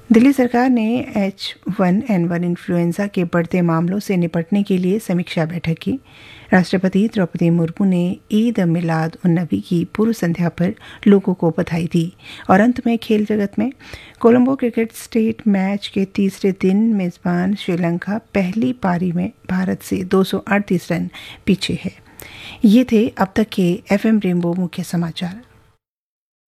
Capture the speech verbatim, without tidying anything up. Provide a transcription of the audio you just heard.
दिल्ली सरकार ने H one N one influenza के बढ़ते मामलों से निपटने के लिए समीक्षा बैठक की। राष्ट्रपति द्रौपदी मुर्मू ने ईद मिलाद उन नबी की पूर्व संध्या पर लोगों को बधाई दी। और अंत में खेल जगत में कोलंबो क्रिकेट स्टेट मैच के तीसरे दिन मेजबान श्रीलंका पहली पारी में भारत से दो सौ अड़तीस रन पीछे है। ये थे अब तक के एफएम रेनबो मुख्य समाचार।